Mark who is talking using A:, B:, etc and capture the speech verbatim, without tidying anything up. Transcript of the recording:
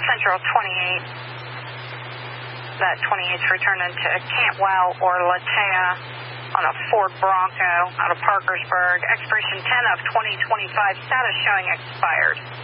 A: Central twenty-eight. That twenty-eight's returning to Cantwell or Latea on a Ford Bronco out of Parkersburg. Expiration ten of twenty twenty-five. Status showing expired.